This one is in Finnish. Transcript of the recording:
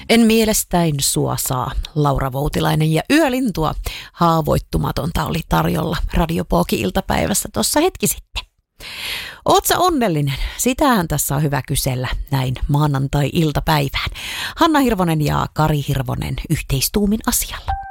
En mielestäin sua saa. Laura Voutilainen ja Yölintua. Haavoittumatonta oli tarjolla Radiopooki-iltapäivässä tuossa hetki sitten. Oot sä onnellinen? Sitähän tässä on hyvä kysellä näin maanantai-iltapäivään. Hanna Hirvonen ja Kari Hirvonen yhteistuumin asialla.